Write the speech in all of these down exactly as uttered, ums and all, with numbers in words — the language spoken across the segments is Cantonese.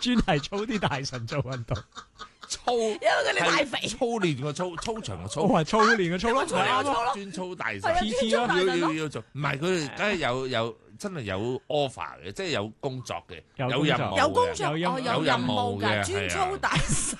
專係操啲大神做運動。 操，因為佢哋太肥， 操練個操，操場個操， 我話操練個操咯， 操練個操咯， 專操大神 P T 咯， 要要要做，唔係佢哋梗係有有真係有 offer 嘅，即係有工作嘅，有任務嘅， 有工作， 有哦有任務嘅，專操大神，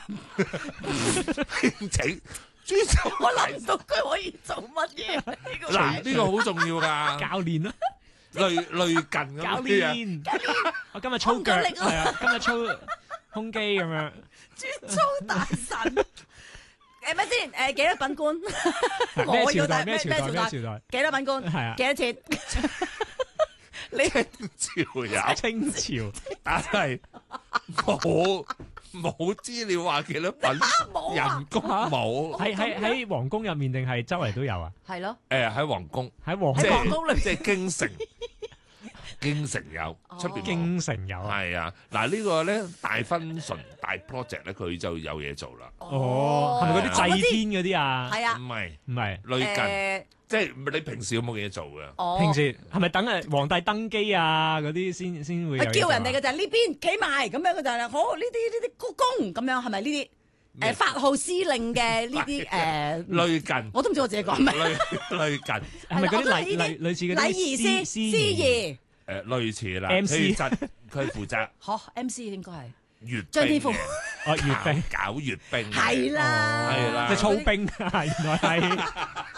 請專操， 我諗唔到佢可以做乜嘢。 嗱呢個好重要㗎， 教練咯。 類類近教練，我今日操腳，係啊，今日操胸肌咁樣。 專操大神，誒乜先？誒幾多品官？ 咩朝代？咩朝代？咩朝代？ 幾多品官？ 係啊， 幾多錢？ 你朝有清朝， 但係冇冇資料話幾多品，人工冇。 喺喺喺皇宮入面定係周圍都有啊？ 係咯。 誒喺皇宮， 喺皇喺皇宮裏， 即係京城。京城有，出邊京城有， 係啊！嗱呢個咧大分純大 project 咧，佢就有嘢做啦。 哦，係咪嗰啲祭天嗰啲啊？ 係啊， 唔係唔係， 類近，即係你平時有冇嘢做嘅？ 哦， 平時係咪等誒皇帝登基啊嗰啲先先會有？ 叫人哋嘅就係呢邊企埋咁樣嘅就係好呢啲呢啲鞠躬咁樣係咪呢啲？誒發號施令嘅呢啲誒類近， 我都唔知我自己講咩。 類類近係咪嗰啲禮禮類似嗰啲禮儀師司儀？ 誒類似啦 M C 佢佢負責。 嚇 M C 應該係閱張天賦， 哦閱兵搞閱兵係啦， 係啦， 即係操兵啊！原來係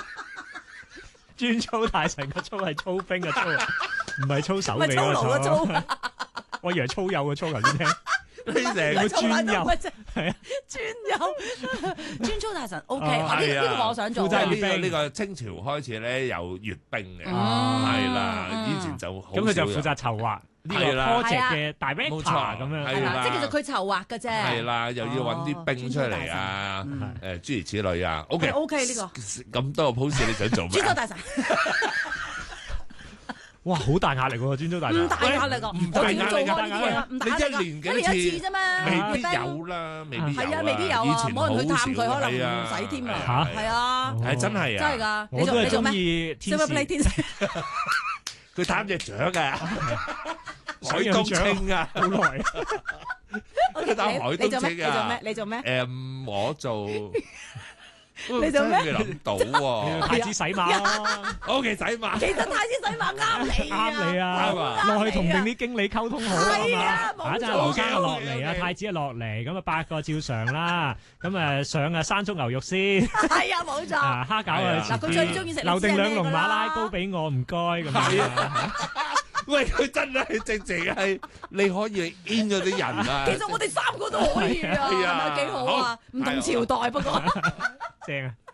專操大神個操係操兵嘅操，唔係操手臂個操。我以為操友嘅操頭先聽。 你成個專友係啊，專友專操大神 O K，呢呢個我想做。 即係呢個呢個清朝開始咧有閱兵嘅，係啦，以前就好。 咁佢就負責籌劃呢個 project 嘅 director 咁樣， 係啦，即係其實佢籌劃嘅啫。 係啦，又要揾啲兵出嚟啊，誒諸如此類啊。O K O K 呢個咁多個 pose 你想做咩？ 專操大神。 哇，好大壓力喎！專操大神， 唔大壓力個， 唔大壓力㗎，唔大壓力㗎， 你一年幾多次？ 一年一次啫嘛， 未必有啦，未必有。 係啊，未必有啊，冇人去探佢，可能唔使添啊。 嚇， 係啊， 係真係啊， 真係㗎。 我都係中意天使， 佢探隻雀㗎，海東青啊， 好耐。 佢探海東青啊。 你做咩？你做咩？ 誒，我做。 你做咩？ 未諗到喎， 太子洗馬咯。 O K，洗馬。 其實太子洗馬啱你， 啱你啊，落去同定啲經理溝通好啊嘛。啊，真係劉生啊落嚟啊，太子啊落嚟，咁啊八個照常啦。咁啊上啊山竹牛肉先。 係啊，冇錯。 啊蝦餃啊， 嗱佢最中意食。 留定兩籠馬拉糕俾我，唔該咁啊。 喂，佢真係直情係你可以 in 咗啲人啊！ 其實我哋三個都可以啊，係咪幾好啊？唔同朝代不過。 正啊！